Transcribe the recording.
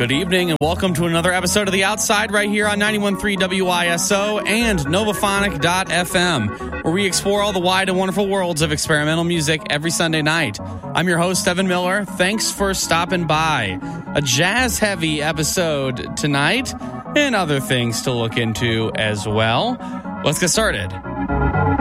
Good evening and welcome to another episode of The Outside right here on 91.3 WISO and Novaphonic.fm, where we explore all the wide and wonderful worlds of experimental music every Sunday night. I'm your host, Evan Miller. Thanks for stopping by. A jazz-heavy episode tonight and other things to look into as well. Let's get started.